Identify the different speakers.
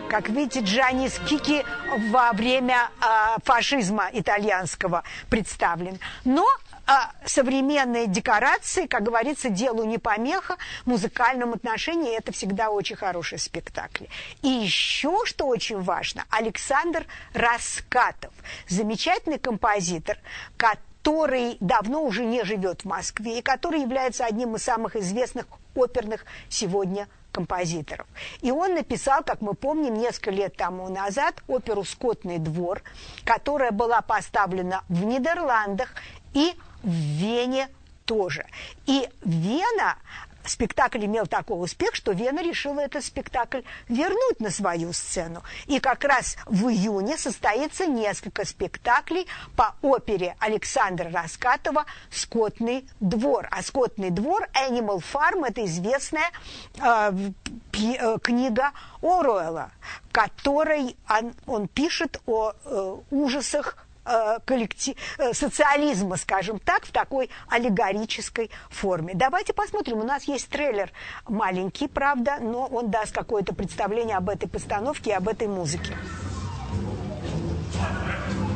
Speaker 1: Как видите, Джанни Скики во время фашизма итальянского представлен. Но современные декорации, как говорится, делу не помеха, в музыкальном отношении это всегда очень хороший спектакль. И еще, что очень важно, Александр Раскатов, замечательный композитор, который давно уже не живет в Москве и который является одним из самых известных оперных сегодня композиторов. И он написал, как мы помним, несколько лет тому назад оперу «Скотный двор», которая была поставлена в Нидерландах и в Вене тоже. И Вена, спектакль имел такой успех, что Вена решила этот спектакль вернуть на свою сцену. И как раз в июне состоится несколько спектаклей по опере Александра Раскатова «Скотный двор». А «Скотный двор» Animal Farm – это известная книга Оруэлла, в которой он пишет о ужасах социализма, скажем так, в такой аллегорической форме. Давайте посмотрим. У нас есть трейлер маленький, правда, но он даст какое-то представление об этой постановке и об этой музыке.